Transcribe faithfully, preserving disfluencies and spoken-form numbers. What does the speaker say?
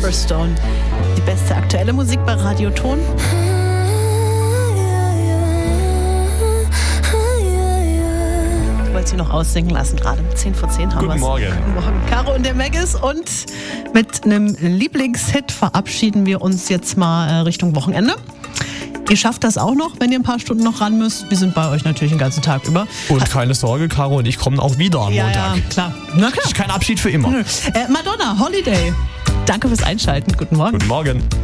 Amberstone. Die beste aktuelle Musik bei Radioton. Ich wollte sie noch aussingen lassen, gerade um zehn vor zehn haben wir es. Guten Morgen. Guten Morgen. Caro und der Maggis. Und mit einem Lieblingshit verabschieden wir uns jetzt mal äh, Richtung Wochenende. Ihr schafft das auch noch, wenn ihr ein paar Stunden noch ran müsst. Wir sind bei euch natürlich den ganzen Tag über. Und keine Sorge, Caro und ich kommen auch wieder am ja, Montag. Ja, klar. Na klar. Kein Abschied für immer. Äh, Madonna, Holiday. Danke fürs Einschalten. Guten Morgen. Guten Morgen.